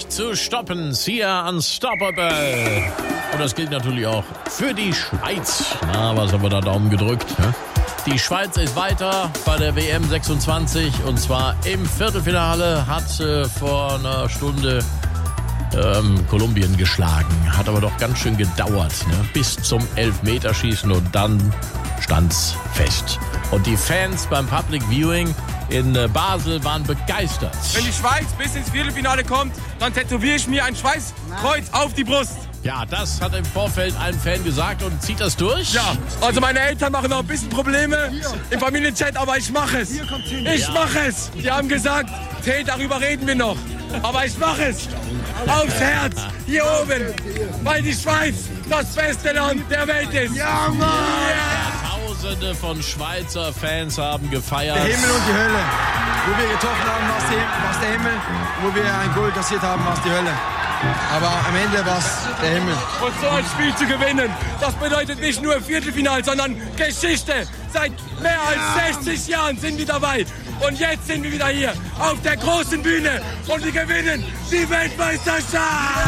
nicht zu stoppen. Sia Unstoppable. Und das gilt natürlich auch für die Schweiz. Na, was haben wir da Daumen gedrückt? Ne? Die Schweiz ist weiter bei der WM 26 und zwar im Viertelfinale. Hat vor einer Stunde Kolumbien geschlagen. Hat aber doch ganz schön gedauert, ne? Bis zum Elfmeterschießen und dann stand's fest. Und die Fans beim Public Viewing in Basel waren begeistert. Wenn die Schweiz bis ins Viertelfinale kommt, dann tätowiere ich mir ein Schweißkreuz auf die Brust. Ja, das hat im Vorfeld ein Fan gesagt und zieht das durch? Ja, also meine Eltern machen noch ein bisschen Probleme im Familienchat, aber ich mache es. Ich mache es. Die haben gesagt, hey, darüber reden wir noch. Aber ich mache es. Aufs Herz, hier oben, weil die Schweiz das beste Land der Welt ist. Ja, Mann! Ja. Tausende von Schweizer Fans haben gefeiert. Der Himmel und die Hölle. Wo wir getroffen haben, war der Himmel. Wo wir ein Goal kassiert haben, war die Hölle. Aber am Ende war es der Himmel. Und so ein Spiel zu gewinnen, das bedeutet nicht nur Viertelfinale, sondern Geschichte. Seit mehr als 60 Jahren sind wir dabei. Und jetzt sind wir wieder hier auf der großen Bühne und wir gewinnen die Weltmeisterschaft.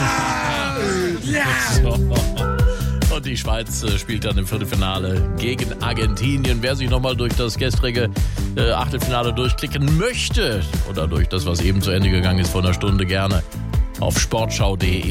Ja! Und die Schweiz spielt dann im Viertelfinale gegen Argentinien. Wer sich nochmal durch das gestrige Achtelfinale durchklicken möchte oder durch das, was eben zu Ende gegangen ist vor einer Stunde, gerne auf sportschau.de.